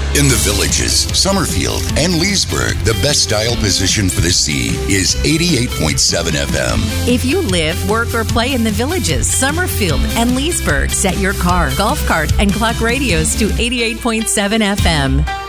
In the Villages, Summerfield, and Leesburg, the best dial position for the sea is 88.7 FM. If you live, work, or play in the Villages, Summerfield, and Leesburg, set your car, golf cart, and clock radios to 88.7 FM.